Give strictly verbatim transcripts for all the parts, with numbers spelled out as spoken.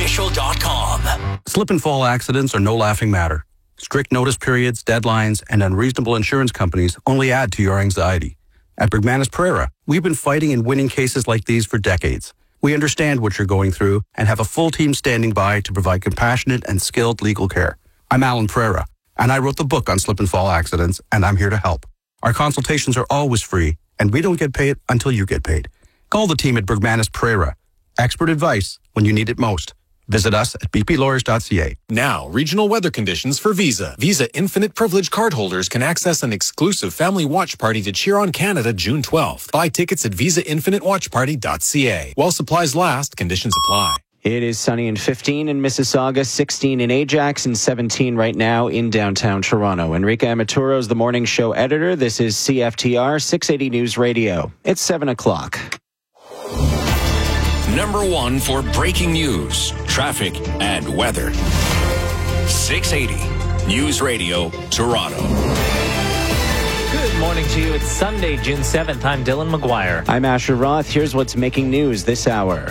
official dot com. Slip and fall accidents are no laughing matter. Strict notice periods, deadlines, and unreasonable insurance companies only add to your anxiety. At Bergmanis Pereira, we've been fighting and winning cases like these for decades. We understand what you're going through and have a full team standing by to provide compassionate and skilled legal care. I'm Alan Pereira, and I wrote the book on slip and fall accidents, and I'm here to help. Our consultations are always free, and we don't get paid until you get paid. Call the team at Bergmanis Pereira. Expert advice when you need it most. Visit us at b p lawyers dot c a. Now, regional weather conditions for Visa. Visa Infinite Privilege cardholders can access an exclusive family watch party to cheer on Canada June twelfth. Buy tickets at visa infinite watch party dot c a. While supplies last, conditions apply. It is sunny and fifteen in Mississauga, sixteen in Ajax, and seventeen right now in downtown Toronto. Enrique Amaturo is the morning show editor. This is C F T R six eighty News Radio. It's seven o'clock. Number one for breaking news, traffic, and weather. six eighty News Radio, Toronto. Good morning to you. It's Sunday, June seventh. I'm Dylan McGuire. I'm Asher Roth. Here's what's making news this hour.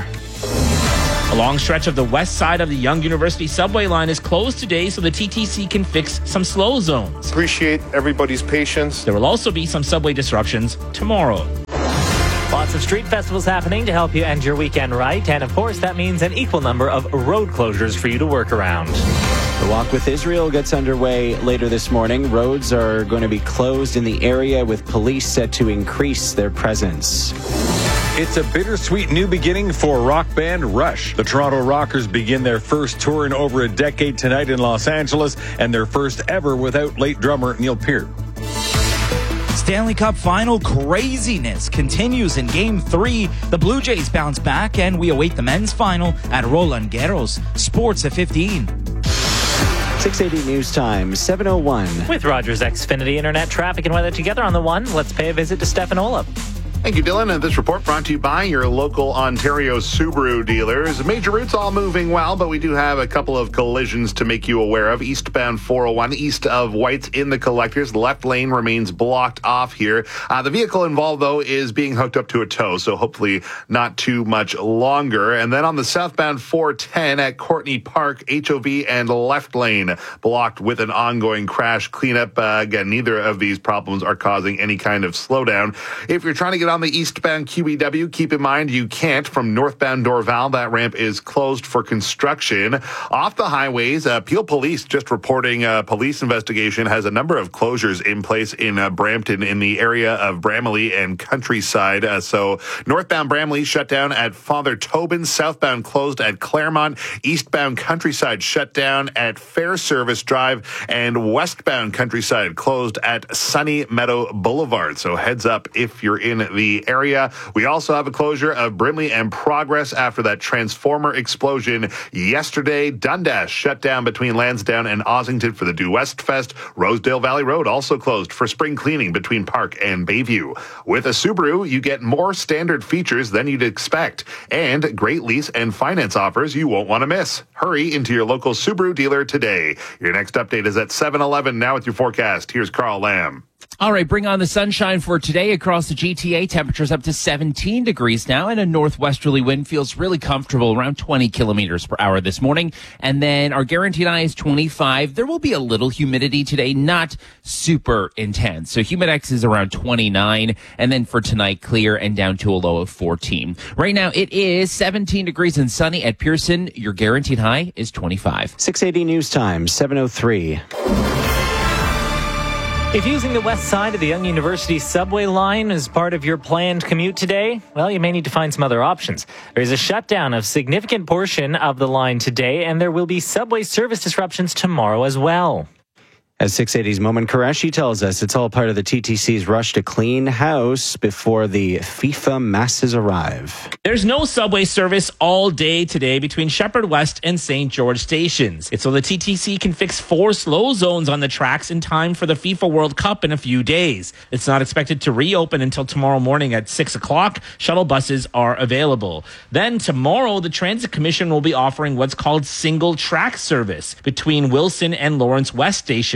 A long stretch of the west side of the Yonge University subway line is closed today so the T T C can fix some slow zones. Appreciate everybody's patience. There will also be some subway disruptions tomorrow. Lots of street festivals happening to help you end your weekend right. And of course, that means an equal number of road closures for you to work around. The Walk with Israel gets underway later this morning. Roads are going to be closed in the area with police set to increase their presence. It's a bittersweet new beginning for rock band Rush. The Toronto Rockers begin their first tour in over a decade tonight in Los Angeles, and their first ever without late drummer Neil Peart. Stanley Cup final craziness continues in Game three. The Blue Jays bounce back, and we await the men's final at Roland Garros. Sports at fifteen. six eighty News Time, seven oh one. With Rogers Xfinity Internet traffic and weather together on the one, let's pay a visit to Stefan Olaf. Thank you, Dylan. And this report brought to you by your local Ontario Subaru dealers. Major routes all moving well, but we do have a couple of collisions to make you aware of. Eastbound four oh one, east of White's in the Collectors. The left lane remains blocked off here. Uh, the vehicle involved, though, is being hooked up to a tow, so hopefully not too much longer. And then on the southbound four ten at Courtney Park, H O V and left lane blocked with an ongoing crash cleanup. Uh, again, neither of these problems are causing any kind of slowdown. If you're trying to get on the eastbound Q E W, keep in mind you can't from northbound Dorval. That ramp is closed for construction. Off the highways, uh, Peel Police just reporting a police investigation has a number of closures in place in uh, Brampton in the area of Bramley and Countryside. Uh, so northbound Bramley shut down at Father Tobin, southbound closed at Claremont, eastbound Countryside shut down at Fair Service Drive, and westbound Countryside closed at Sunny Meadow Boulevard. So heads up if you're in the area. We also have a closure of Brimley and Progress after that transformer explosion yesterday. Dundas shut down between Lansdowne and Ossington for the Due West Fest. Rosedale Valley Road also closed for spring cleaning between Park and Bayview. With a Subaru, you get more standard features than you'd expect and great lease and finance offers you won't want to miss. Hurry into your local Subaru dealer today. Your next update is at seven eleven. Now with your forecast, here's Carl Lamb. All right, bring on the sunshine for today across the G T A. Temperatures up to seventeen degrees now, and a northwesterly wind feels really comfortable, around twenty kilometers per hour this morning. And then our guaranteed high is twenty-five. There will be a little humidity today, not super intense. So Humidex is around twenty-nine, and then for tonight, clear and down to a low of fourteen. Right now, it is seventeen degrees and sunny at Pearson. Your guaranteed high is twenty-five. six eighty News Time, seven oh three. If using the west side of the Yonge University subway line as part of your planned commute today, well, you may need to find some other options. There is a shutdown of significant portion of the line today, and there will be subway service disruptions tomorrow as well. As six eighty's Momin Qureshi tells us, it's all part of the T T C's rush to clean house before the FIFA masses arrive. There's no subway service all day today between Shepherd West and Saint George stations. It's so the T T C can fix four slow zones on the tracks in time for the FIFA World Cup in a few days. It's not expected to reopen until tomorrow morning at six o'clock. Shuttle buses are available. Then tomorrow, the Transit Commission will be offering what's called single track service between Wilson and Lawrence West stations.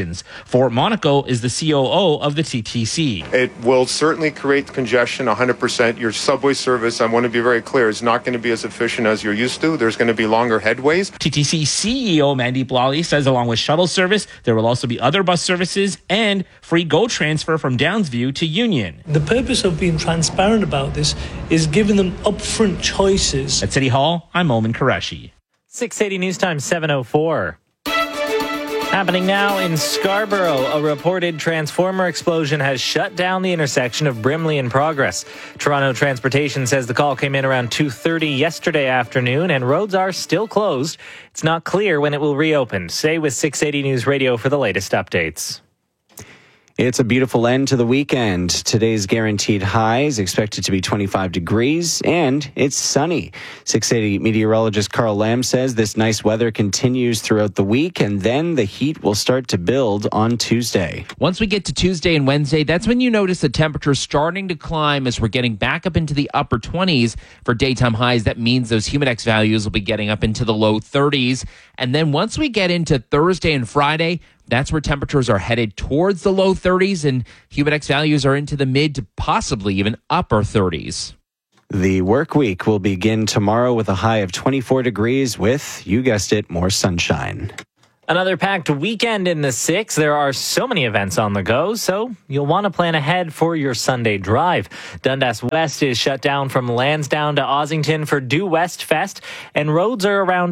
stations. Fort Monaco is the C O O of the T T C. It will certainly create congestion one hundred percent. Your subway service, I want to be very clear, is not going to be as efficient as you're used to. There's going to be longer headways. T T C C E O Mandeep Lally says along with shuttle service, there will also be other bus services and free GO transfer from Downsview to Union. The purpose of being transparent about this is giving them upfront choices. At City Hall, I'm Oman Qureshi. six eighty News Time seven oh four. Happening now in Scarborough, a reported transformer explosion has shut down the intersection of Brimley and Progress. Toronto Transportation says the call came in around two thirty yesterday afternoon and roads are still closed. It's not clear when it will reopen. Stay with six eighty News Radio for the latest updates. It's a beautiful end to the weekend. Today's guaranteed high is expected to be twenty-five degrees, and it's sunny. six eighty meteorologist Carl Lamb says this nice weather continues throughout the week, and then the heat will start to build on Tuesday. Once we get to Tuesday and Wednesday, that's when you notice the temperature starting to climb as we're getting back up into the upper twenties for daytime highs. That means those humidex values will be getting up into the low thirties. And then once we get into Thursday and Friday, that's where temperatures are headed towards the low thirties and humidex values are into the mid to possibly even upper thirties. The work week will begin tomorrow with a high of twenty-four degrees with, you guessed it, more sunshine. Another packed weekend in the six. There are so many events on the go, so you'll want to plan ahead for your Sunday drive. Dundas West is shut down from Lansdowne to Ossington for Due West Fest, and roads are around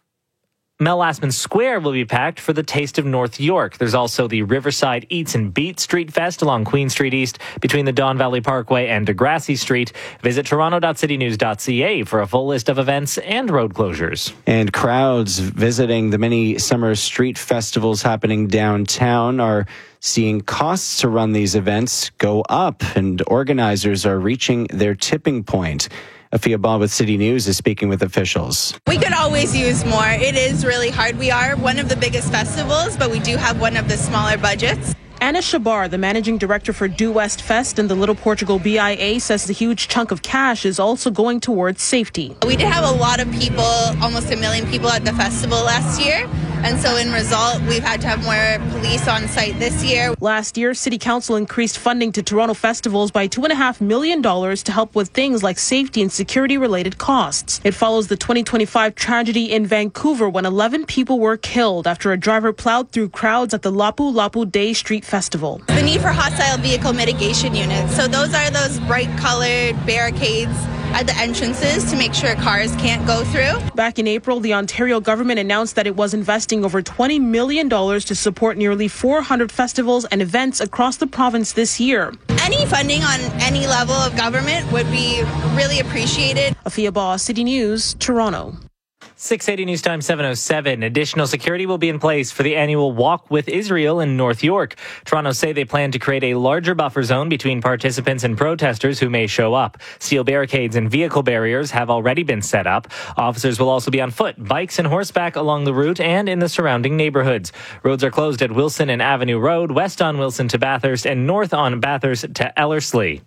Mel Lastman Square will be packed for the Taste of North York. There's also the Riverside Eats and Beats Street Fest along Queen Street East between the Don Valley Parkway and Degrassi Street. Visit toronto dot city news dot c a for a full list of events and road closures. And crowds visiting the many summer street festivals happening downtown are seeing costs to run these events go up, and organizers are reaching their tipping point. Afia Ba with City News is speaking with officials. We could always use more. It is really hard. We are one of the biggest festivals, but we do have one of the smaller budgets. Anna Shabar, the managing director for Due West Fest and the Little Portugal B I A, says the huge chunk of cash is also going towards safety. We did have a lot of people, almost a million people at the festival last year. And so in result, we've had to have more police on site this year. Last year, City Council increased funding to Toronto festivals by two point five million dollars to help with things like safety and security-related costs. It follows the twenty twenty-five tragedy in Vancouver when eleven people were killed after a driver plowed through crowds at the Lapu Lapu Day Street Festival. The need for hostile vehicle mitigation units. So those are those bright-colored barricades at the entrances to make sure cars can't go through. Back in April, the Ontario government announced that it was investing over twenty million dollars to support nearly four hundred festivals and events across the province this year. Any funding on any level of government would be really appreciated. Afia Ba, City News, Toronto. six eighty News Time seven oh seven. Additional security will be in place for the annual Walk with Israel in North York. Toronto say they plan to create a larger buffer zone between participants and protesters who may show up. Steel barricades and vehicle barriers have already been set up. Officers will also be on foot, bikes and horseback along the route and in the surrounding neighborhoods. Roads are closed at Wilson and Avenue Road, west on Wilson to Bathurst, and north on Bathurst to Ellerslie.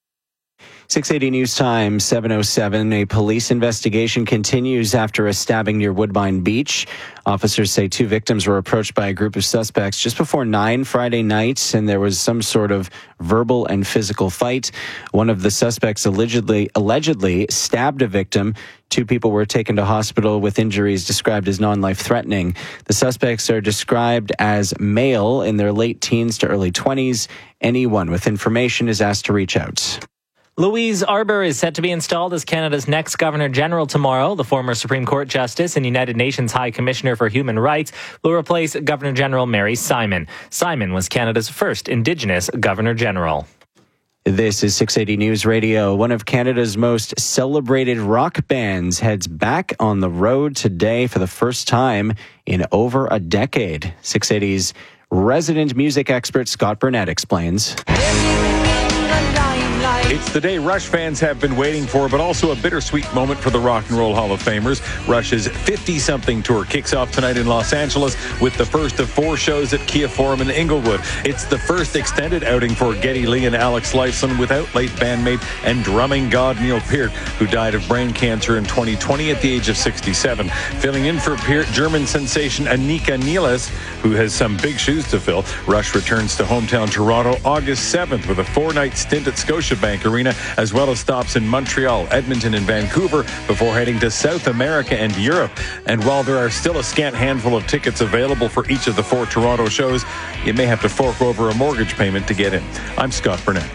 six eighty News Time seven oh seven. A police investigation continues after a stabbing near Woodbine Beach. Officers say two victims were approached by a group of suspects just before nine Friday night, and there was some sort of verbal and physical fight. One of the suspects allegedly allegedly stabbed a victim. Two people were taken to hospital with injuries described as non-life threatening. The suspects are described as male in their late teens to early twenties. Anyone with information is asked to reach out. Louise Arbour is set to be installed as Canada's next Governor-General tomorrow. The former Supreme Court Justice and United Nations High Commissioner for Human Rights will replace Governor-General Mary Simon. Simon was Canada's first Indigenous Governor-General. This is six eighty News Radio. One of Canada's most celebrated rock bands heads back on the road today for the first time in over a decade. six eighty's resident music expert Scott Burnett explains. In the limelight. It's the day Rush fans have been waiting for, but also a bittersweet moment for the Rock and Roll Hall of Famers. Rush's fifty-something tour kicks off tonight in Los Angeles with the first of four shows at Kia Forum in Inglewood. It's the first extended outing for Geddy Lee and Alex Lifeson without late bandmate and drumming god Neil Peart, who died of brain cancer in twenty twenty at the age of sixty-seven. Filling in for Peart, German sensation Anika Nieles, who has some big shoes to fill. Rush returns to hometown Toronto August seventh with a four-night stint at Scotiabank Arena, as well as stops in Montreal, Edmonton, and Vancouver before heading to South America and Europe. And while there are still a scant handful of tickets available for each of the four Toronto shows, you may have to fork over a mortgage payment to get in. I'm Scott Burnett.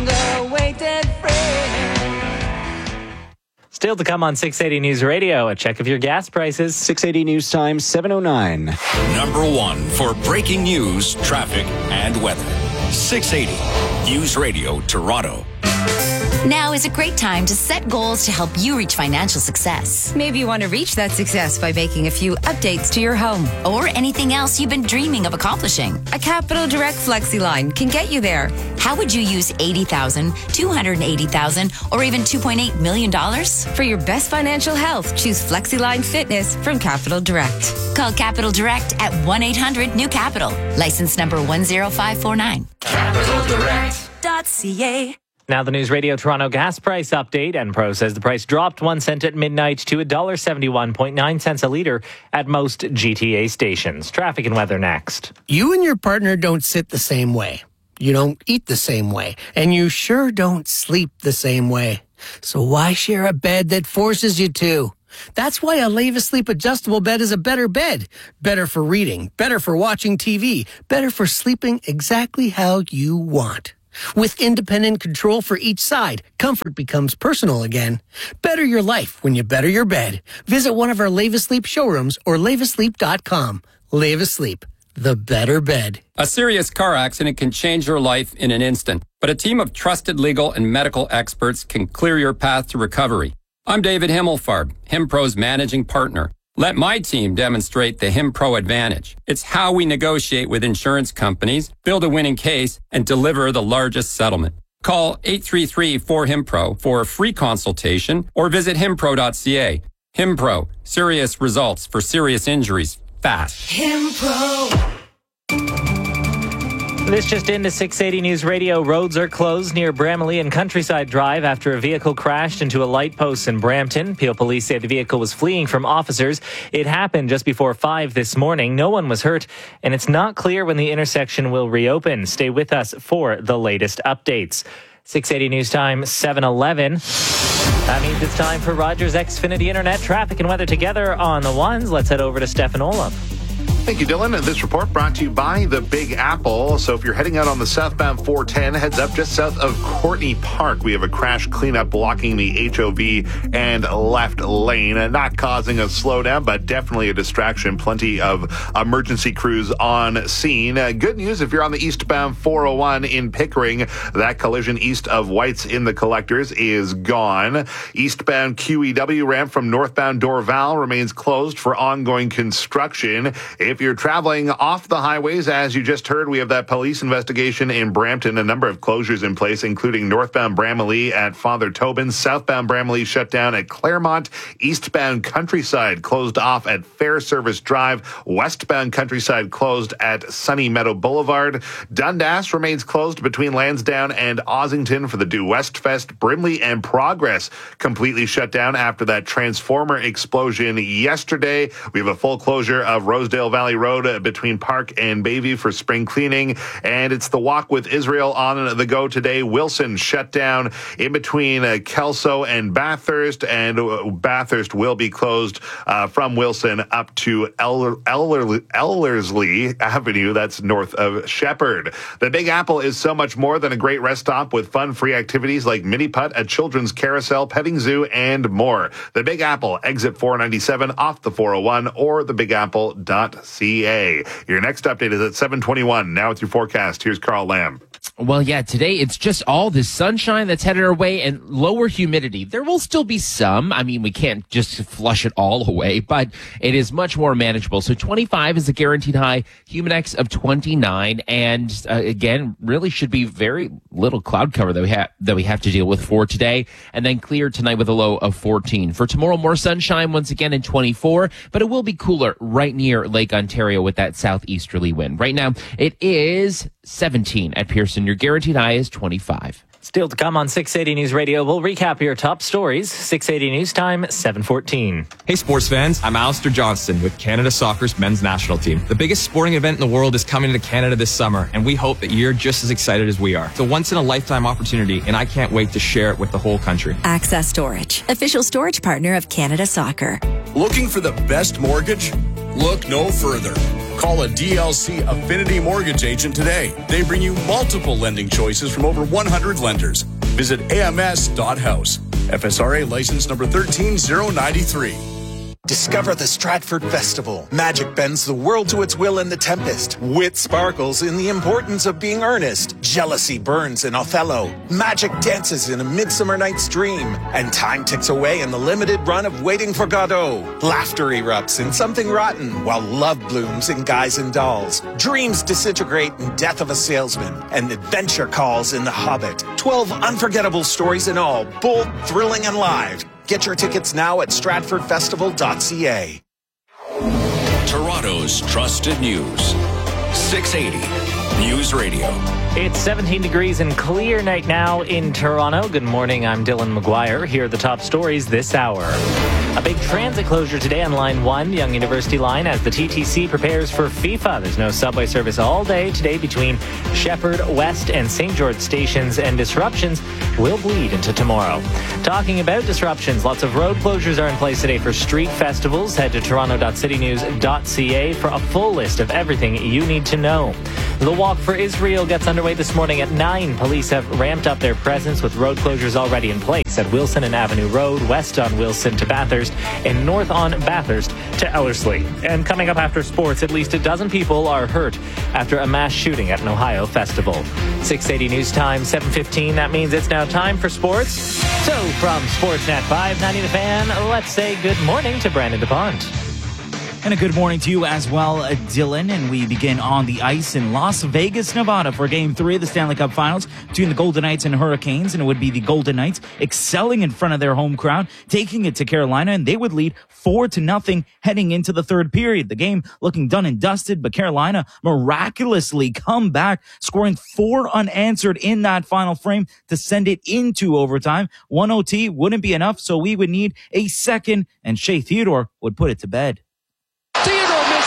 Still to come on six eighty News Radio, a check of your gas prices. six eighty News Time, seven oh nine. Number one for breaking news, traffic, and weather. six eighty News Radio Toronto. Now is a great time to set goals to help you reach financial success. Maybe you want to reach that success by making a few updates to your home. Or anything else you've been dreaming of accomplishing. A Capital Direct Flexi line can get you there. How would you use eighty thousand dollars, two hundred eighty thousand dollars, or even two point eight million dollars? For your best financial health, choose FlexiLine Fitness from Capital Direct. Call Capital Direct at one eight hundred new capital. License number one zero five four nine. capital direct dot c a. Now the News Radio Toronto gas price update. Enpro says the price dropped one cent at midnight to one dollar seventy-one point nine cents a litre at most G T A stations. Traffic and weather next. You and your partner don't sit the same way. You don't eat the same way. And you sure don't sleep the same way. So why share a bed that forces you to? That's why a Leva Sleep adjustable bed is a better bed. Better for reading, better for watching T V, better for sleeping exactly how you want. With independent control for each side, comfort becomes personal again. Better your life when you better your bed. Visit one of our Leva Sleep showrooms or leva sleep dot com. Leva Sleep, the better bed. A serious car accident can change your life in an instant, but a team of trusted legal and medical experts can clear your path to recovery. I'm David Himmelfarb, HimPro's managing partner. Let my team demonstrate the HimPro advantage. It's how we negotiate with insurance companies, build a winning case, and deliver the largest settlement. Call eight three three four HimPro for a free consultation or visit himpro dot c a. HimPro, serious results for serious injuries, fast. HimPro. This just into six eighty News Radio. Roads are closed near Bramalea and Countryside Drive after a vehicle crashed into a light post in Brampton. Peel police say the vehicle was fleeing from officers. It happened just before five this morning. No one was hurt, and it's not clear when the intersection will reopen. Stay with us for the latest updates. six eighty News Time, seven eleven. That means it's time for Rogers Xfinity Internet traffic and weather together on the ones. Let's head over to Stefan Olaf. Thank you, Dylan. And this report brought to you by the Big Apple. So if you're heading out on the southbound four ten, heads up just south of Courtney Park. We have a crash cleanup blocking the H O V and left lane. Not causing a slowdown, but definitely a distraction. Plenty of emergency crews on scene. Uh, good news if you're on the eastbound four oh one in Pickering. That collision east of White's in the Collectors is gone. Eastbound Q E W ramp from northbound Dorval remains closed for ongoing construction. If you're traveling off the highways, as you just heard, we have that police investigation in Brampton. A number of closures in place, including northbound Bramalea at Father Tobin, southbound Bramalea shut down at Claremont, eastbound Countryside closed off at Fair Service Drive, westbound Countryside closed at Sunny Meadow Boulevard. Dundas remains closed between Lansdowne and Ossington for the Due West Fest. Brimley and Progress completely shut down after that transformer explosion yesterday. We have a full closure of Rosedale Valley Road between Park and Bayview for spring cleaning. And it's the Walk with Israel on the go today. Wilson shut down in between uh, Kelso and Bathurst, and uh, Bathurst will be closed uh, from Wilson up to Eller- Eller- Ellerslie Avenue. That's north of Shepherd. The Big Apple is so much more than a great rest stop with fun free activities like mini putt, a children's carousel, petting zoo, and more. The Big Apple, exit four ninety-seven off the four oh one or the big apple dot c a. c a. Your next update is at seven twenty-one. Now with your forecast, here's Carl Lamb. Well, yeah, today it's just all this sunshine that's headed our way and lower humidity. There will still be some. I mean, we can't just flush it all away, but it is much more manageable. So twenty-five is a guaranteed high, Humidex of twenty-nine, and uh, again, really should be very little cloud cover that we have that we have to deal with for today, and then clear tonight with a low of fourteen. For tomorrow, more sunshine once again in twenty-four, but it will be cooler right near Lake Ontario with that southeasterly wind. Right now, it is seventeen at Pearson. Your guaranteed high is twenty-five. Still to come on six eighty News Radio, we'll recap your top stories. six eighty News Time, seven fourteen. Hey sports fans, I'm Alistair Johnston with Canada Soccer's men's national team. The biggest sporting event in the world is coming to Canada this summer, and we hope that you're just as excited as we are. It's a once-in-a-lifetime opportunity, and I can't wait to share it with the whole country. Access Storage, official storage partner of Canada Soccer. Looking for the best mortgage? Look no further. Call a D L C Affinity Mortgage agent today. They bring you multiple lending choices from over one hundred lenders. Visit A M S dot house. F S R A license number one three zero nine three. Discover the Stratford Festival. Magic bends the world to its will in The Tempest. Wit sparkles in the importance of being earnest. Jealousy burns in Othello. Magic dances in A Midsummer Night's Dream. And time ticks away in the limited run of Waiting for Godot. Laughter erupts in Something Rotten, while love blooms in Guys and Dolls. Dreams disintegrate in Death of a Salesman. And adventure calls in The Hobbit. Twelve unforgettable stories in all, bold, thrilling, and live. Get your tickets now at stratford festival dot c a. Toronto's trusted news. six eighty News Radio. It's seventeen degrees and clear night now in Toronto. Good morning, I'm Dylan McGuire. Here are the top stories this hour. A big transit closure today on Line one, Yonge University Line, as the T T C prepares for FIFA. There's no subway service all day today between Shepherd, West, and Saint George stations, and disruptions will bleed into tomorrow. Talking about disruptions, lots of road closures are in place today for street festivals. Head to toronto dot city news dot c a for a full list of everything you need to know. The Walk for Israel gets underway this morning at nine. Police have ramped up their presence with road closures already in place at Wilson and Avenue Road, west on Wilson to Bathurst, and north on Bathurst to Ellerslie. And coming up after sports, at least a dozen people are hurt after a mass shooting at an Ohio festival. six eighty News Time, seven fifteen. That means it's now time for sports. So from Sportsnet five ninety The Fan, let's say good morning to Brandon DuPont. And a good morning to you as well, uh, Dylan. And we begin on the ice in Las Vegas, Nevada for Game three of the Stanley Cup Finals between the Golden Knights and Hurricanes. And it would be the Golden Knights excelling in front of their home crowd, taking it to Carolina, and they would lead four to nothing heading into the third period. The game looking done and dusted, but Carolina miraculously come back, scoring four unanswered in that final frame to send it into overtime. One O T wouldn't be enough, so we would need a second, and Shea Theodore would put it to bed. Theodore missed.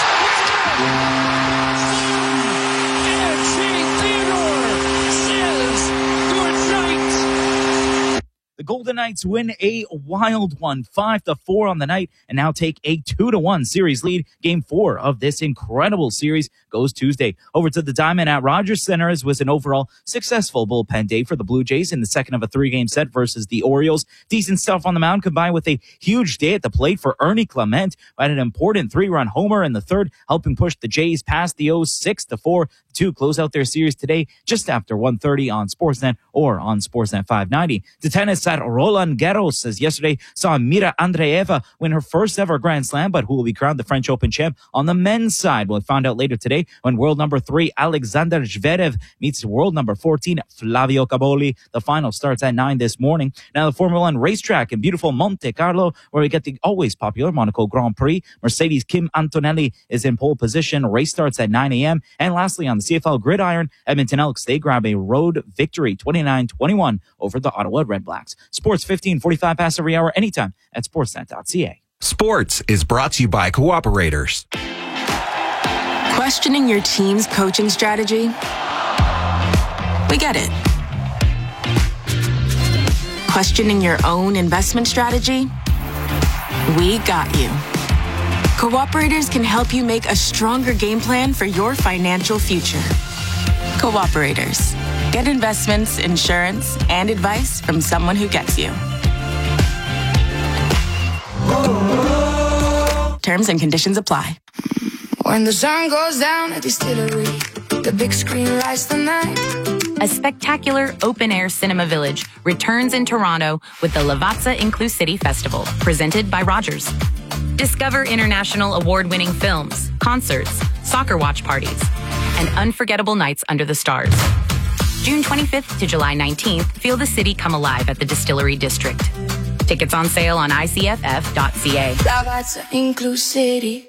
And Shea Theodore says good night. The Golden Knights win a wild one, five to four on the night, and now take a two to one series lead. Game four of this incredible series goes Tuesday. Over to the Diamond at Rogers Center, as was an overall successful bullpen day for the Blue Jays in the second of a three-game set versus the Orioles. Decent stuff on the mound combined with a huge day at the plate for Ernie Clement, who had an important three-run homer in the third, helping push the Jays past the O's six to four to close out their series today just after one thirty on Sportsnet or on Sportsnet five ninety. To tennis at Roland Garros, as yesterday saw Mira Andreeva win her first ever Grand Slam, but who will be crowned the French Open champ on the men's side. We'll find out later today when world number three Alexander Zverev meets world number fourteen Flavio Caboli. The final starts at nine this morning. Now the Formula One racetrack in beautiful Monte Carlo, where we get the always popular Monaco Grand Prix. Mercedes' Kim Antonelli is in pole position. Race starts at nine a.m. And lastly, on the C F L Gridiron, Edmonton Elks, they grab a road victory twenty-nine twenty-one over the Ottawa Redblacks. Sports fifteen forty-five past every hour, anytime at sportsnet dot c a. Sports is brought to you by Cooperators. Questioning your team's coaching strategy? We get it. Questioning your own investment strategy? We got you. Cooperators can help you make a stronger game plan for your financial future. Cooperators. Get investments, insurance, and advice from someone who gets you. Terms and conditions apply. When the sun goes down at Distillery, the big screen lights the night. A spectacular open-air cinema village returns in Toronto with the Lavazza Inclusivity Festival, presented by Rogers. Discover international award-winning films, concerts, soccer watch parties, and unforgettable nights under the stars. June twenty-fifth to July nineteenth, feel the city come alive at the Distillery District. Tickets on sale on I C F F dot C A. Lavazza Inclusivity.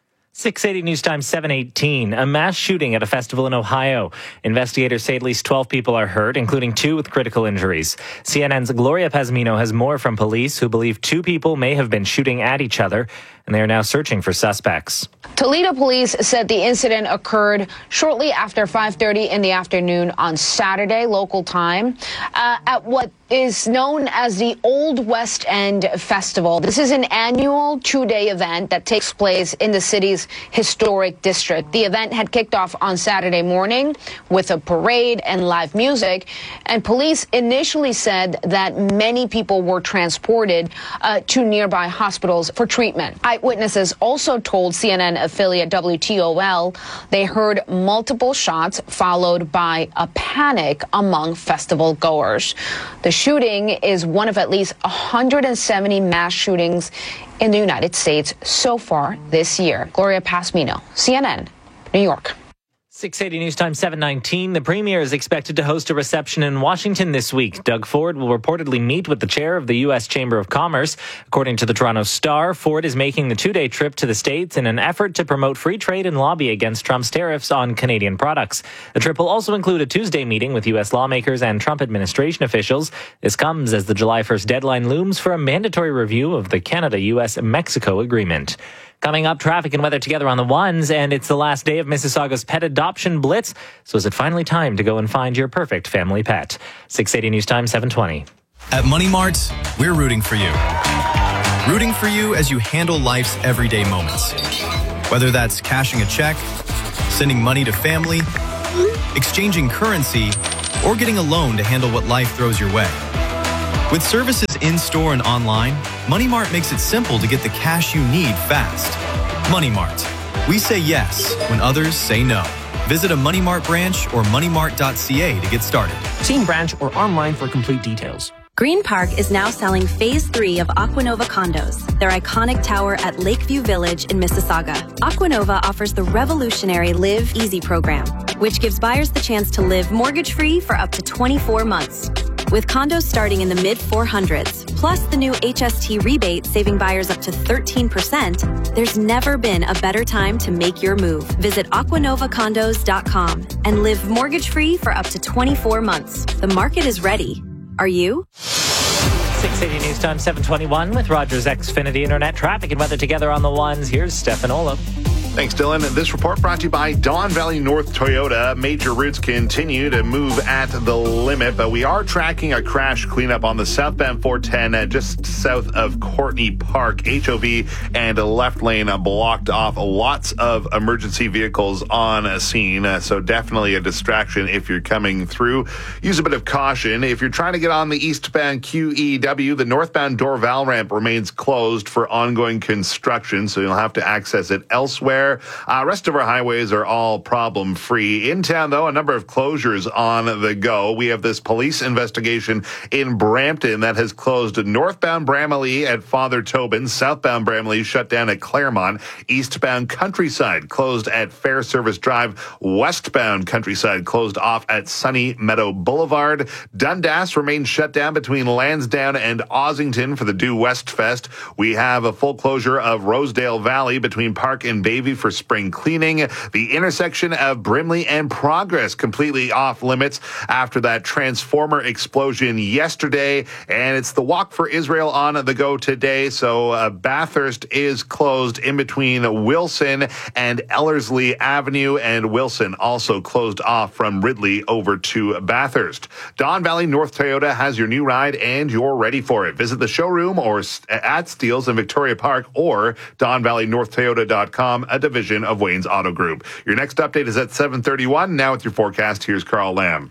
six eighty News Time seven eighteen. A mass shooting at a festival in Ohio. Investigators say at least twelve people are hurt, including two with critical injuries. C N N's Gloria Pazmino has more from police who believe two people may have been shooting at each other, and they are now searching for suspects. Toledo police said the incident occurred shortly after five thirty in the afternoon on Saturday, local time, uh, at what is known as the Old West End Festival. This is an annual two-day event that takes place in the city's historic district. The event had kicked off on Saturday morning with a parade and live music, and police initially said that many people were transported uh, to nearby hospitals for treatment. Eyewitnesses also told C N N affiliate W T O L they heard multiple shots followed by a panic among festival goers. The shooting is one of at least one hundred seventy mass shootings in the United States so far this year. Gloria Pazmino, C N N, New York. six eighty News Time seven nineteen. The Premier is expected to host a reception in Washington this week. Doug Ford will reportedly meet with the chair of the U S Chamber of Commerce. According to the Toronto Star, Ford is making the two-day trip to the States in an effort to promote free trade and lobby against Trump's tariffs on Canadian products. The trip will also include a Tuesday meeting with U S lawmakers and Trump administration officials. This comes as the July first deadline looms for a mandatory review of the Canada-U S Mexico agreement. Coming up, traffic and weather together on the ones, and it's the last day of Mississauga's pet adoption blitz. So is it finally time to go and find your perfect family pet? six eighty News Time seven twenty. At Money Mart, we're rooting for you. Rooting for you as you handle life's everyday moments. Whether that's cashing a check, sending money to family, exchanging currency, or getting a loan to handle what life throws your way. With services in-store and online, Money Mart makes it simple to get the cash you need fast. Money Mart. We say yes when others say no. Visit a Money Mart branch or money mart dot c a to get started. See branch or online for complete details. Green Park is now selling Phase three of Aquanova Condos, their iconic tower at Lakeview Village in Mississauga. Aquanova offers the revolutionary Live Easy program, which gives buyers the chance to live mortgage-free for up to twenty-four months. With condos starting in the mid four hundreds, plus the new H S T rebate saving buyers up to thirteen percent, there's never been a better time to make your move. Visit aquanova condos dot com and live mortgage-free for up to twenty-four months. The market is ready. Are you? six eighty News Time seven twenty-one with Rogers Xfinity Internet. Traffic and weather together on the ones. Here's Stefan Olaf. Thanks, Dylan. This report brought to you by Don Valley North Toyota. Major routes continue to move at the limit, but we are tracking a crash cleanup on the southbound four ten uh, just south of Courtney Park. H O V and a left lane uh, blocked off. Lots of emergency vehicles on a scene, uh, so definitely a distraction if you're coming through. Use a bit of caution. If you're trying to get on the eastbound Q E W, the northbound Dorval ramp remains closed for ongoing construction, so you'll have to access it elsewhere. Uh, rest of our highways are all problem-free. In town, though, a number of closures on the go. We have this police investigation in Brampton that has closed northbound Bramalea at Father Tobin, southbound Bramalea shut down at Claremont, eastbound Countryside closed at Fair Service Drive, westbound Countryside closed off at Sunny Meadow Boulevard. Dundas remains shut down between Lansdowne and Ossington for the Due West Fest. We have a full closure of Rosedale Valley between Park and Bayview for spring cleaning. The intersection of Brimley and Progress completely off limits after that transformer explosion yesterday. And it's the Walk for Israel on the go today. So uh, Bathurst is closed in between Wilson and Ellerslie Avenue, and Wilson also closed off from Ridley over to Bathurst. Don Valley North Toyota has your new ride and you're ready for it. Visit the showroom or at Steeles in Victoria Park or don valley north toyota dot com, a division of Wayne's Auto Group. Your next update is at seven thirty-one. Now with your forecast, here's Carl Lamb.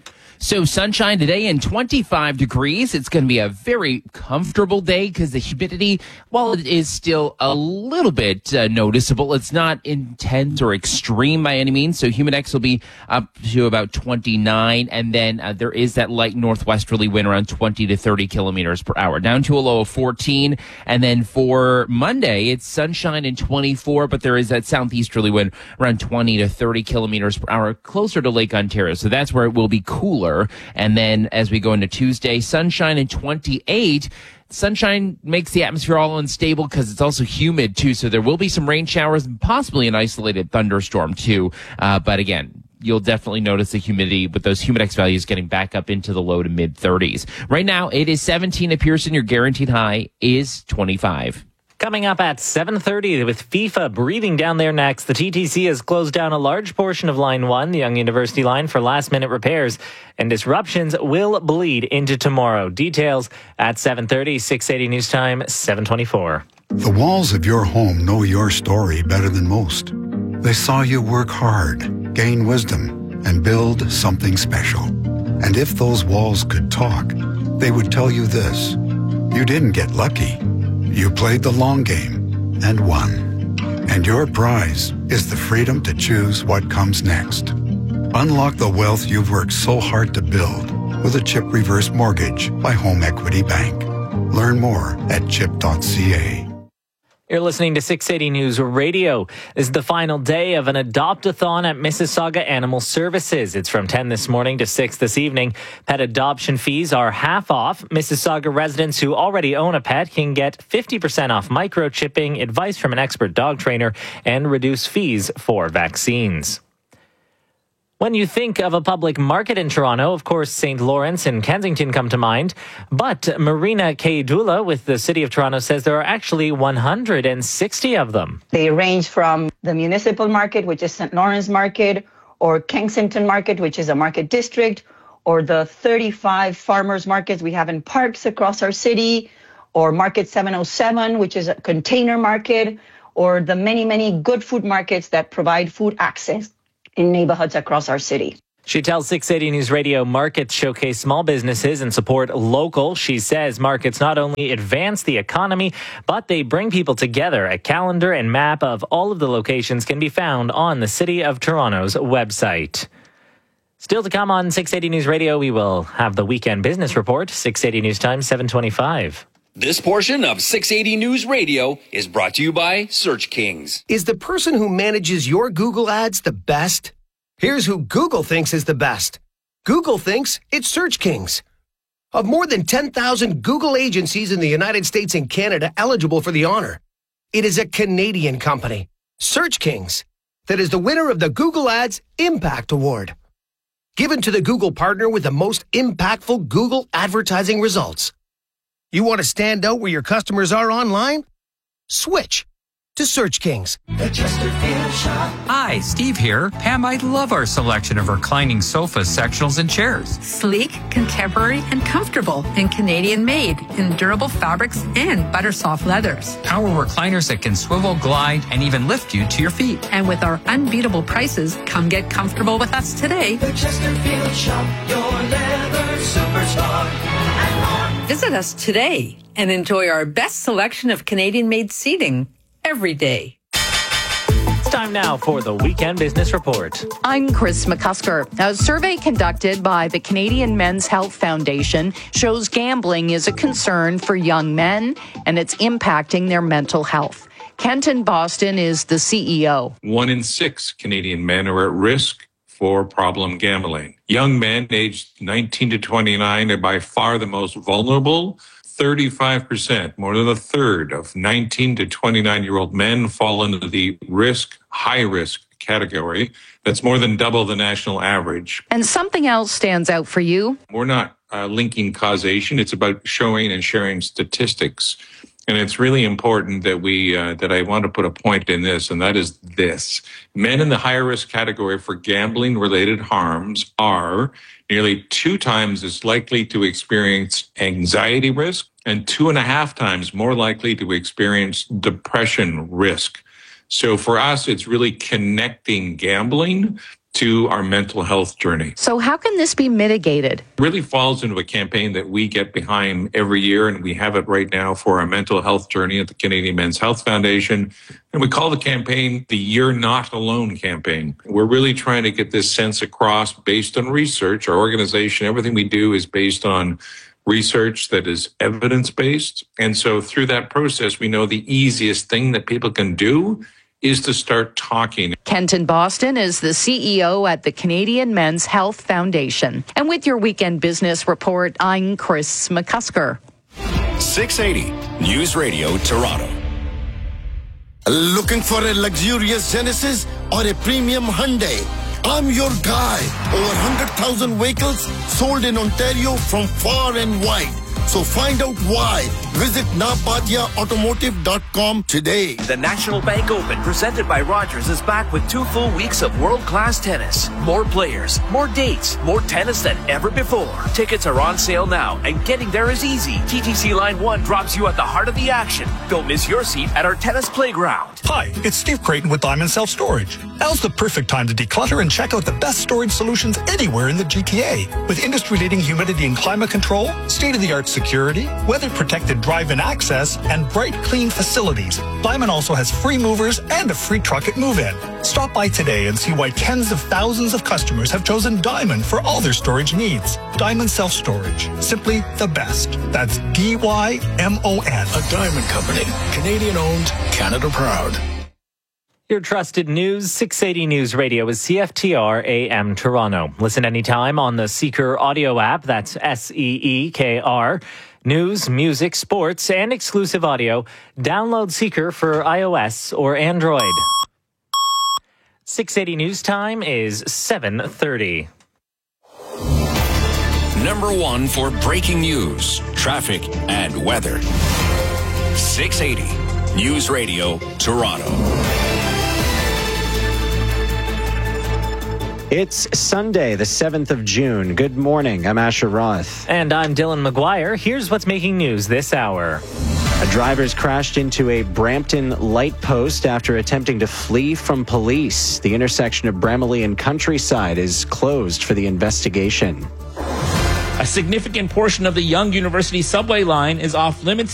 So sunshine today and twenty-five degrees. It's going to be a very comfortable day because the humidity, while it is still a little bit uh, noticeable, it's not intense or extreme by any means. So Humidex will be up to about twenty-nine. And then uh, there is that light northwesterly wind around twenty to thirty kilometers per hour, down to a low of fourteen. And then for Monday, it's sunshine and twenty-four, but there is that southeasterly wind around twenty to thirty kilometers per hour closer to Lake Ontario. So that's where it will be cooler. And then as we go into Tuesday, sunshine and twenty-eight. Sunshine makes the atmosphere all unstable because it's also humid too. So there will be some rain showers and possibly an isolated thunderstorm too. Uh, but again, you'll definitely notice the humidity with those Humidex values getting back up into the low to mid thirties. Right now, it is seventeen at Pearson. Your guaranteed high is twenty-five. Coming up at seven thirty with FIFA breathing down their necks, the T T C has closed down a large portion of Line one, the Yonge University line, for last-minute repairs, and disruptions will bleed into tomorrow. Details at seven thirty, six eighty News Time, seven twenty-four. The walls of your home know your story better than most. They saw you work hard, gain wisdom, and build something special. And if those walls could talk, they would tell you this: you didn't get lucky. You played the long game and won. And your prize is the freedom to choose what comes next. Unlock the wealth you've worked so hard to build with a CHIP reverse mortgage by Home Equity Bank. Learn more at chip dot c a. You're listening to six eighty News Radio. This is the final day of an adopt-a-thon at Mississauga Animal Services. It's from ten this morning to six this evening. Pet adoption fees are half off. Mississauga residents who already own a pet can get fifty percent off microchipping, advice from an expert dog trainer, and reduced fees for vaccines. When you think of a public market in Toronto, of course, Saint Lawrence and Kensington come to mind. But Marina Kaydula with the City of Toronto says there are actually one hundred sixty of them. They range from the municipal market, which is Saint Lawrence Market, or Kensington Market, which is a market district, or the thirty-five farmers markets we have in parks across our city, or Market seven oh seven, which is a container market, or the many, many good food markets that provide food access in neighborhoods across our city. She tells six eighty News Radio markets showcase small businesses and support local. She says markets not only advance the economy, but they bring people together. A calendar and map of all of the locations can be found on the City of Toronto's website. Still to come on six eighty News Radio, we will have the Weekend Business Report, six eighty News Time, seven twenty-five. This portion of six eighty News Radio is brought to you by Search Kings. Is the person who manages your Google ads the best? Here's who Google thinks is the best. Google thinks it's Search Kings. Of more than ten thousand Google agencies in the United States and Canada eligible for the honor, it is a Canadian company, Search Kings, that is the winner of the Google Ads Impact Award, given to the Google partner with the most impactful Google advertising results. You want to stand out where your customers are online? Switch to Search Kings. The Chesterfield Shop. Hi, Steve here. Pam, I love our selection of reclining sofas, sectionals, and chairs. Sleek, contemporary, and comfortable, and Canadian made in durable fabrics and butter soft leathers. Power recliners that can swivel, glide, and even lift you to your feet. And with our unbeatable prices, come get comfortable with us today. The Chesterfield Shop, your leather superstar. And more. Visit us today and enjoy our best selection of Canadian-made seating every day. It's time now for the Weekend Business Report. I'm Chris McCusker. A survey conducted by the Canadian Men's Health Foundation shows gambling is a concern for young men and it's impacting their mental health. Kenton Boston is the C E O. One in six Canadian men are at risk for problem gambling. Young men aged nineteen to twenty-nine are by far the most vulnerable. thirty-five percent, more than a third of nineteen to twenty-nine-year-old men fall into the risk, high-risk category. That's more than double the national average. And something else stands out for you. We're not uh, linking causation. It's about showing and sharing statistics. And it's really important that we uh, that I want to put a point in this, and that is this. Men in the higher risk category for gambling-related harms are nearly two times as likely to experience anxiety risk and two and a half times more likely to experience depression risk. So for us, it's really connecting gambling to our mental health journey. So how can this be mitigated? It really falls into a campaign that we get behind every year, and we have it right now for our mental health journey at the Canadian Men's Health Foundation. And we call the campaign the You're Not Alone campaign. We're really trying to get this sense across based on research. Our organization, everything we do is based on research that is evidence-based. And so through that process, we know the easiest thing that people can do is to start talking. Kenton Boston is the C E O at the Canadian Men's Health Foundation. And with your weekend business report, I'm Chris McCusker. six eighty News Radio Toronto. Looking for a luxurious Genesis or a premium Hyundai? I'm your guy. Over one hundred thousand vehicles sold in Ontario from far and wide. So find out why. Visit nabadia automotive dot com today. The National Bank Open, presented by Rogers, is back with two full weeks of world-class tennis. More players, more dates, more tennis than ever before. Tickets are on sale now, and getting there is easy. T T C Line one drops you at the heart of the action. Don't miss your seat at our tennis playground. Hi, it's Steve Creighton with Diamond Self Storage. Now's the perfect time to declutter and check out the best storage solutions anywhere in the G T A. With industry-leading humidity and climate control, state-of-the-art security, weather-protected drive-in access, and bright, clean facilities, Diamond also has free movers and a free truck at move-in. Stop by today and see why tens of thousands of customers have chosen Diamond for all their storage needs. Diamond Self Storage, simply the best. That's D Y M O N. A Diamond Company, Canadian-owned, Canada proud. Your trusted news, six eighty News Radio is C F T R A M Toronto. Listen anytime on the Seeker audio app. That's S E E K R. News, music, sports, and exclusive audio. Download Seeker for iOS or Android. six eighty News Time is seven thirty. Number one for breaking news, traffic, and weather. six eighty News Radio Toronto. It's Sunday, the seventh of June. Good morning. I'm Asher Roth. And I'm Dylan McGuire. Here's what's making news this hour. A driver's crashed into a Brampton light post after attempting to flee from police. The intersection of Bramalea and Countryside is closed for the investigation. A significant portion of the Yonge University subway line is off limits